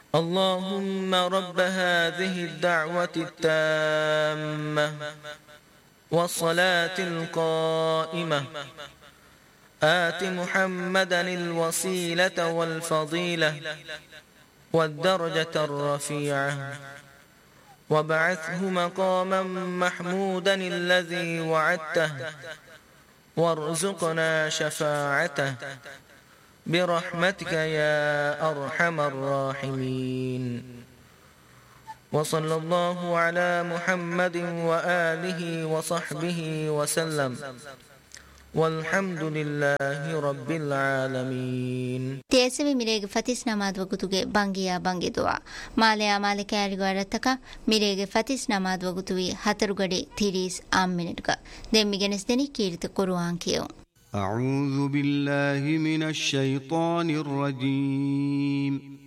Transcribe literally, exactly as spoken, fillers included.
اللهم رب هذه الدعوة التامة والصلاة القائمة آت محمدا الوسيلة والفضيلة والدرجة الرفيعة وابعثه مقاما محمودا الذي وعدته وارزقنا شفاعته برحمتك يا أرحم الراحمين. وصلى الله على محمد وآله وصحبه وسلم والحمد لله رب العالمين. تيسمي ميريغ فتيس نماز وقتوغي بانگيا بانگي دعا ماليا مالكا يالغارتكا ميريغ فتيس نماز وقتوغي هترغدي تيريس آم منتغا دم ميگنس دني كيرت قرآن كيو. أعوذ بالله من الشيطان الرجيم.